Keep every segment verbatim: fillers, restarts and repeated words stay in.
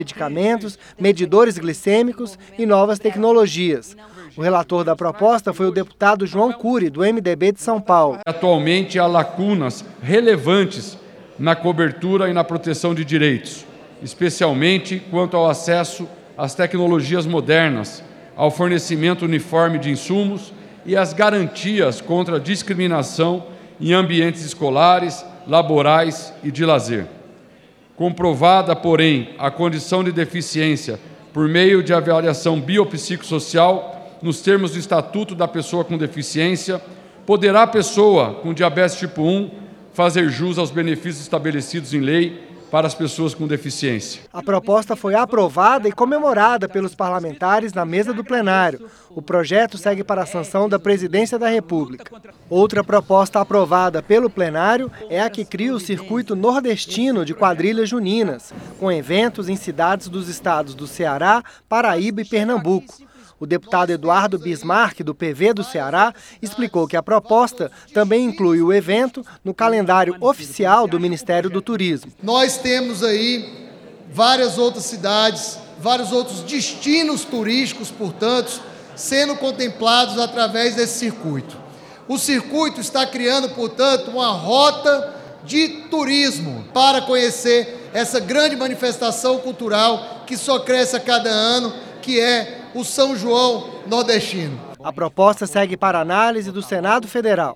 medicamentos, medidores glicêmicos e novas tecnologias. O relator da proposta foi o deputado João Cury, do M D B de São Paulo. Atualmente há lacunas relevantes na cobertura e na proteção de direitos, especialmente quanto ao acesso às tecnologias modernas, ao fornecimento uniforme de insumos e às garantias contra a discriminação em ambientes escolares, laborais e de lazer. Comprovada, porém, a condição de deficiência por meio de avaliação biopsicossocial, nos termos do Estatuto da Pessoa com Deficiência, poderá a pessoa com diabetes tipo um fazer jus aos benefícios estabelecidos em lei para as pessoas com deficiência. A proposta foi aprovada e comemorada pelos parlamentares na mesa do plenário. O projeto segue para a sanção da Presidência da República. Outra proposta aprovada pelo plenário é a que cria o Circuito Nordestino de Quadrilhas Juninas, com eventos em cidades dos estados do Ceará, Paraíba e Pernambuco. O deputado Eduardo Bismarck, do P V do Ceará, explicou que a proposta também inclui o evento no calendário oficial do Ministério do Turismo. Nós temos aí várias outras cidades, vários outros destinos turísticos, portanto, sendo contemplados através desse circuito. O circuito está criando, portanto, uma rota de turismo para conhecer essa grande manifestação cultural que só cresce a cada ano, que é o São João nordestino. A proposta segue para análise do Senado Federal.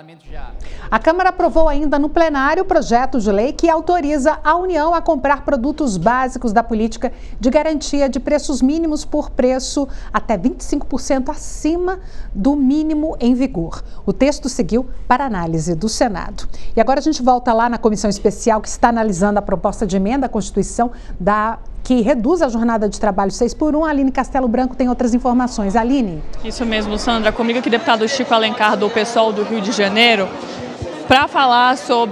A Câmara aprovou ainda no plenário o projeto de lei que autoriza a União a comprar produtos básicos da política de garantia de preços mínimos por preço até vinte e cinco por cento acima do mínimo em vigor. O texto seguiu para análise do Senado. E agora a gente volta lá na comissão especial que está analisando a proposta de emenda à Constituição da que reduz a jornada de trabalho seis por um. A Aline Castelo Branco tem outras informações. Aline? Isso mesmo, Sandra. Comigo aqui, deputado Chico Alencar, do PSOL do Rio de Janeiro, para falar sobre